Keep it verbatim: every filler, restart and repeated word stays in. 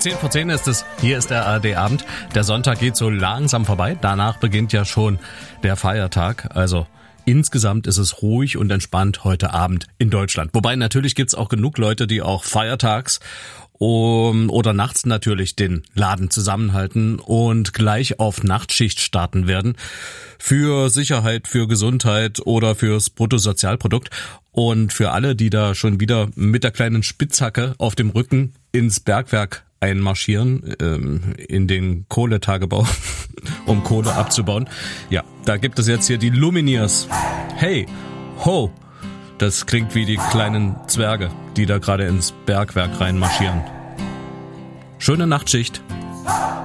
zehn vor zehn ist es. Hier ist der A R D-Abend. Der Sonntag geht so langsam vorbei. Danach beginnt ja schon der Feiertag. Also insgesamt ist es ruhig und entspannt heute Abend in Deutschland. Wobei natürlich gibt's auch genug Leute, die auch feiertags um, oder nachts natürlich den Laden zusammenhalten und gleich auf Nachtschicht starten werden. Für Sicherheit, für Gesundheit oder fürs Bruttosozialprodukt. Und für alle, die da schon wieder mit der kleinen Spitzhacke auf dem Rücken ins Bergwerk einmarschieren, ähm, in den Kohletagebau, um Kohle abzubauen. Ja, da gibt es jetzt hier die Lumineers. Hey, ho! Das klingt wie die kleinen Zwerge, die da gerade ins Bergwerk reinmarschieren. Schöne Nachtschicht.